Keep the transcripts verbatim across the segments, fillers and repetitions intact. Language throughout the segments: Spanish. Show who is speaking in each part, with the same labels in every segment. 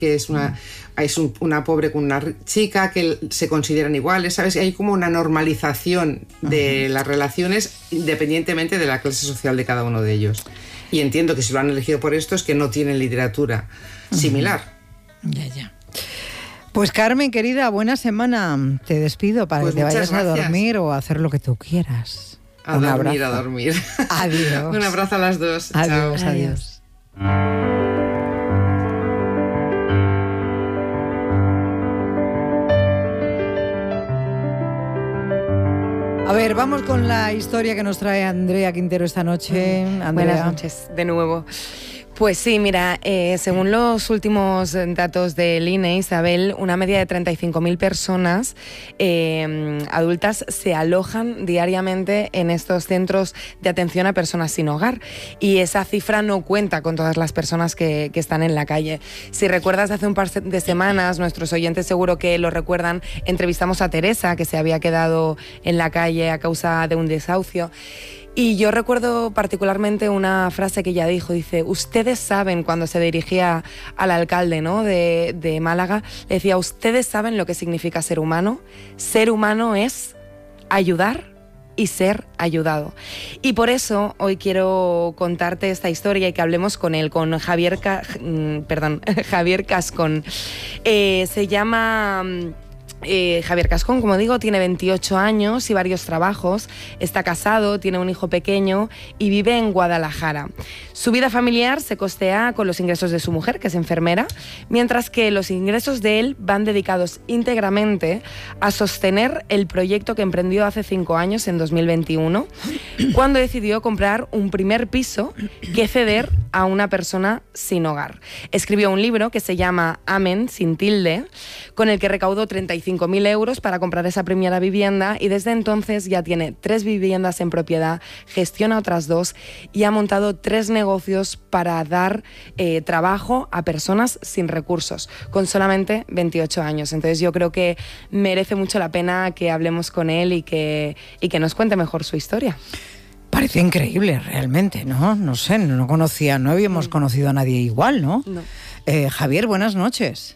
Speaker 1: que es una, es un, una pobre con una chica, que se consideran iguales, ¿sabes? Hay como una normalización de uh-huh. las relaciones independientemente de la clase social de cada uno de ellos. Y entiendo que si lo han elegido por esto es que no tienen literatura uh-huh. similar.
Speaker 2: Ya, ya. Pues Carmen, querida, buena semana. Te despido para pues que te vayas gracias. a dormir o a hacer lo que tú quieras.
Speaker 1: A Un dormir, abrazo. a dormir.
Speaker 2: Adiós.
Speaker 1: Un abrazo a las dos.
Speaker 2: Adiós,
Speaker 1: Chao.
Speaker 2: adiós. A ver, vamos con la historia que nos trae Andrea Quintero esta noche. Andrea.
Speaker 3: Buenas noches, de nuevo. Pues sí, mira, eh, según los últimos datos del I N E, Isabel, una media de treinta y cinco mil personas eh, adultas se alojan diariamente en estos centros de atención a personas sin hogar. Y esa cifra no cuenta con todas las personas que, que están en la calle. Si recuerdas, hace un par de semanas, nuestros oyentes seguro que lo recuerdan, entrevistamos a Teresa, que se había quedado en la calle a causa de un desahucio. Y yo recuerdo particularmente una frase que ella dijo, dice, ustedes saben, cuando se dirigía al alcalde, ¿no?, de, de Málaga, le decía, ustedes saben lo que significa ser humano. Ser humano es ayudar y ser ayudado. Y por eso hoy quiero contarte esta historia y que hablemos con él, con Javier, Ca... Perdón, Javier Cascón. Eh, se llama... Eh, Javier Cascón, como digo, tiene veintiocho años y varios trabajos, está casado, tiene un hijo pequeño y vive en Guadalajara. Su vida familiar se costea con los ingresos de su mujer, que es enfermera, mientras que los ingresos de él van dedicados íntegramente a sostener el proyecto que emprendió hace cinco años, en dos mil veintiuno, cuando decidió comprar un primer piso que ceder a una persona sin hogar. Escribió un libro que se llama Amén, sin tilde, con el que recaudó treinta y cinco mil euros para comprar esa primera vivienda y desde entonces ya tiene tres viviendas en propiedad, gestiona otras dos y ha montado tres negocios para dar eh, trabajo a personas sin recursos, con solamente veintiocho años. Entonces yo creo que merece mucho la pena que hablemos con él y que, y que nos cuente mejor su historia.
Speaker 2: Parece increíble, realmente, ¿no? No sé, no conocía, no habíamos conocido a nadie igual, ¿no?
Speaker 3: No.
Speaker 2: Eh, Javier, buenas noches.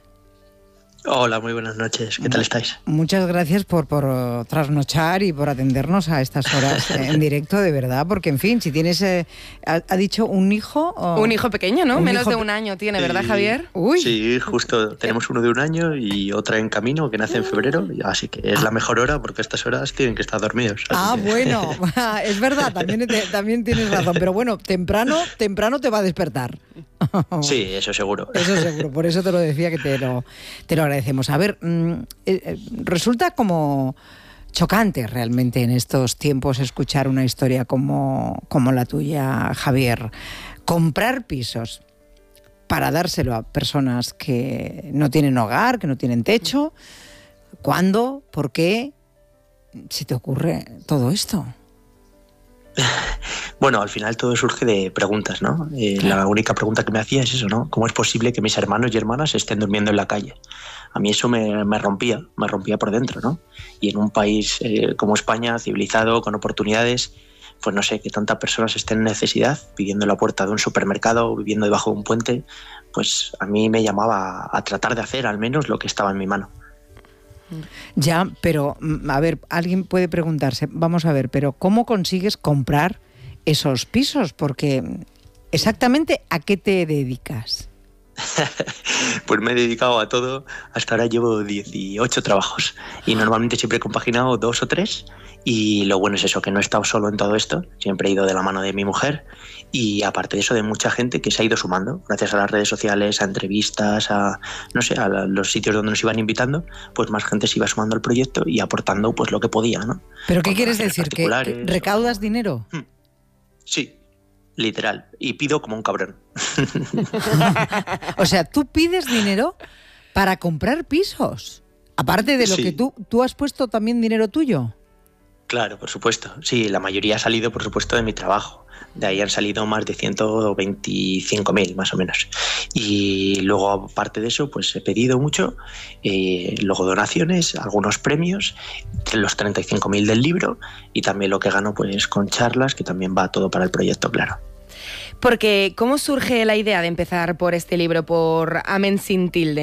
Speaker 4: Hola, muy buenas noches. ¿Qué tal estáis?
Speaker 2: Muchas gracias por, por trasnochar y por atendernos a estas horas en directo, de verdad, porque, en fin, si tienes, eh, ha, ha dicho un hijo... O...
Speaker 3: Un hijo pequeño, ¿no?
Speaker 2: Un
Speaker 3: Menos
Speaker 2: hijo...
Speaker 3: de un año tiene, ¿verdad,
Speaker 4: sí.
Speaker 3: Javier?
Speaker 2: Uy.
Speaker 4: Sí, justo. Tenemos uno de un año y otra en camino que nace en febrero, así que es la mejor hora porque a estas horas tienen que estar dormidos.
Speaker 2: Ah,
Speaker 4: que...
Speaker 2: bueno, es verdad, también, te, también tienes razón, pero bueno, temprano, temprano te va a despertar.
Speaker 4: Sí, eso seguro.
Speaker 2: Eso seguro, por eso te lo decía, que te lo, te lo agradecemos. A ver, eh, eh, resulta como chocante realmente en estos tiempos escuchar una historia como, como la tuya, Javier. Comprar pisos para dárselo a personas que no tienen hogar, que no tienen techo. ¿Cuándo? ¿Por qué se te ocurre todo esto?
Speaker 4: Bueno, al final todo surge de preguntas, ¿no? Eh, la única pregunta que me hacía es eso, ¿no? ¿Cómo es posible que mis hermanos y hermanas estén durmiendo en la calle? A mí eso me, me rompía, me rompía por dentro, ¿no? Y en un país eh, como España, civilizado, con oportunidades, pues no sé, que tantas personas estén en necesidad, pidiendo la puerta de un supermercado, viviendo debajo de un puente, pues a mí me llamaba a tratar de hacer al menos lo que estaba en mi mano.
Speaker 2: Ya, pero a ver, alguien puede preguntarse, vamos a ver, pero ¿cómo consigues comprar esos pisos? Porque exactamente ¿a qué te dedicas?
Speaker 4: Pues me he dedicado a todo, hasta ahora llevo dieciocho trabajos y normalmente siempre he compaginado dos o tres y lo bueno es eso, que no he estado solo en todo esto, siempre he ido de la mano de mi mujer y aparte de eso de mucha gente que se ha ido sumando gracias a las redes sociales, a entrevistas, a no sé, a los sitios donde nos iban invitando, pues más gente se iba sumando al proyecto y aportando pues lo que podía, ¿no?
Speaker 2: ¿Pero qué
Speaker 4: Con
Speaker 2: quieres decir? ¿Que recaudas
Speaker 4: o...
Speaker 2: dinero?
Speaker 4: Sí. Literal, y pido como un cabrón.
Speaker 2: O sea, tú pides dinero para comprar pisos, aparte de lo sí. que tú, tú has puesto también dinero tuyo.
Speaker 4: Claro, por supuesto. Sí, la mayoría ha salido, por supuesto, de mi trabajo. De ahí han salido más de ciento veinticinco mil, más o menos. Y luego, aparte de eso, pues he pedido mucho. Eh, luego donaciones, algunos premios, los treinta y cinco mil del libro y también lo que gano pues con charlas, que también va todo para el proyecto, claro.
Speaker 3: Porque, ¿cómo surge la idea de empezar por este libro, por Amén sin tilde?